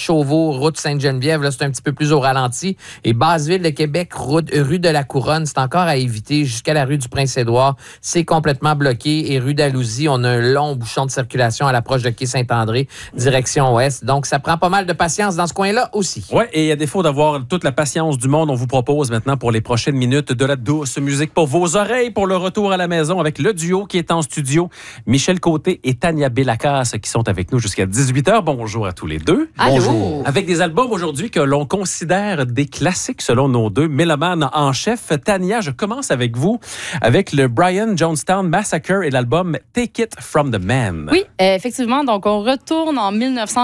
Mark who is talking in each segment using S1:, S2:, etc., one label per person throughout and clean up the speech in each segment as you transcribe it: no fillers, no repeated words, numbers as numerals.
S1: Chauveau, route Sainte-Geneviève, là, c'est un petit peu plus au ralenti. Et Basseville de Québec, rue de la Couronne, c'est encore à éviter jusqu'à la rue du Prince-Édouard. C'est complètement bloqué. Et rue d'Alousie, on a un long bouchon de circulation à l'approche de quai Saint-André, direction ouest. Donc, ça prend pas mal de patience dans ce coin-là aussi.
S2: Oui, et à défaut d'avoir toute la patience du monde, on vous propose maintenant pour les prochaines minutes de la douce musique pour vos oreilles, pour le retour à la maison avec le duo qui est en studio, Michel Côté et Tania Bélacasse qui sont avec nous jusqu'à 18h. Bonjour à tous les deux.
S3: Allô.
S2: Bonjour. Avec des albums aujourd'hui que l'on considère des classiques selon nos deux mélomanes en chef. Tania, je commence avec vous, avec le Brian Jonestown Massacre et l'album Take It From The Man.
S3: Oui, effectivement. Donc, on retourne en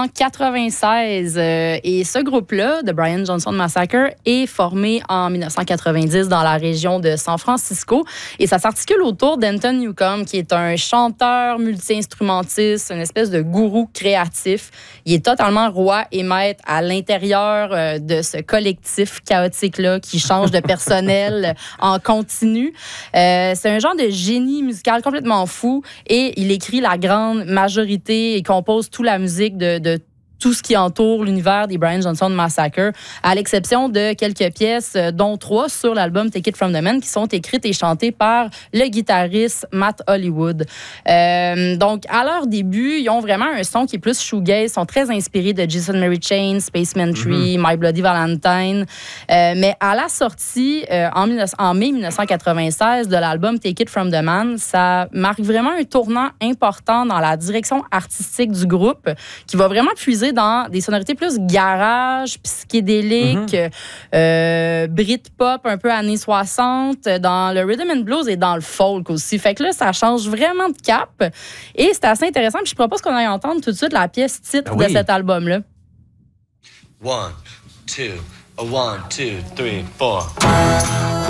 S3: 1996 et ce groupe-là, The Brian Jonestown Massacre, est formé en 1990 dans la région de San Francisco et ça s'articule autour d'Anton Newcombe, qui est un chanteur multi-instrumentiste, une espèce de gourou créatif. Il est totalement roi et maître à l'intérieur de ce collectif chaotique-là qui change de personnel en continu. C'est un genre de génie musical complètement fou et il écrit la grande majorité et compose toute la musique de tout ce qui entoure l'univers des Brian Jonestown Massacre, à l'exception de quelques pièces, dont 3 sur l'album Take It From The Man, qui sont écrites et chantées par le guitariste Matt Hollywood. Donc, à leur début, ils ont vraiment un son qui est plus shoegaze, sont très inspirés de Jason Mary Chain, Spaceman Tree, My Bloody Valentine. Mais à la sortie, en mai 1996, de l'album Take It From The Man, ça marque vraiment un tournant important dans la direction artistique du groupe, qui va vraiment puiser dans des sonorités plus garage, psychédéliques, Britpop, un peu années 60, dans le rhythm and blues et dans le folk aussi. Fait que là, ça change vraiment de cap. Et c'est assez intéressant. Puis je propose qu'on aille entendre tout de suite la pièce titre de cet album-là.
S4: 1, 2, 1, 2, 3, 4.